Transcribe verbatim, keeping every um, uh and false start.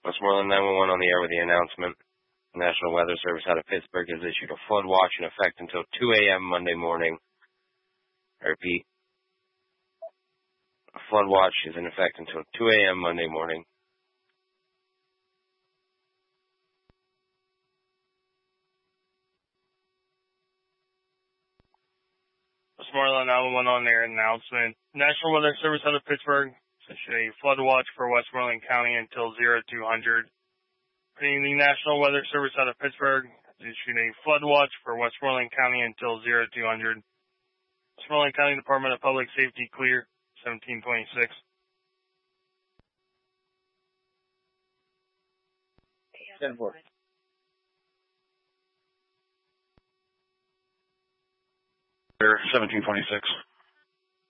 Westmoreland nine one one on the air with the announcement. The National Weather Service out of Pittsburgh has issued a flood watch in effect until two a.m. Monday morning. I repeat, a flood watch is in effect until two a.m. Monday morning. Westmoreland nine one one on air announcement. National Weather Service out of Pittsburgh issued a flood watch for Westmoreland County until zero two hundred. The National Weather Service out of Pittsburgh issued a flood watch for Westmoreland County until zero two hundred. Westmoreland County Department of Public Safety clear, seventeen twenty-six. ten four. seventeen twenty-six.